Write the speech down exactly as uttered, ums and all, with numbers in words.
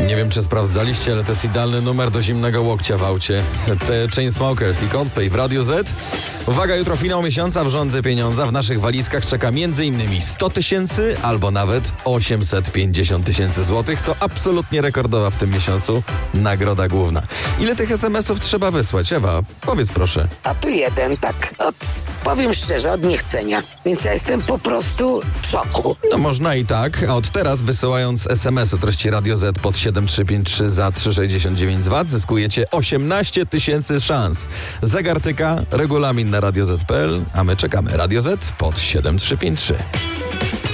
Nie wiem, czy sprawdzaliście, ale to jest idealny numer do zimnego łokcia w aucie. Te Chainsmokers i Coldplay w Radio Z. Uwaga, jutro finał miesiąca w Żądze Pieniądza. W naszych walizkach czeka m.in. sto tysięcy albo nawet osiemset pięćdziesiąt tysięcy złotych. To absolutnie rekordowa w tym miesiącu nagroda główna. Ile tych es em esów trzeba wysłać? Ewa, powiedz proszę. A tu jeden, tak od, powiem szczerze, od niechcenia. Więc ja jestem po prostu w szoku. No można i tak, a od teraz wysyłając es em es o treści Radio Z pod siedem trzy pięć trzy za trzysta sześćdziesiąt dziewięć złotych zyskujecie osiemnaście tysięcy szans. Zegar tyka, regulamin na radio zet kropka pe el, a my czekamy. Radio Z pod siedem trzy pięć trzy.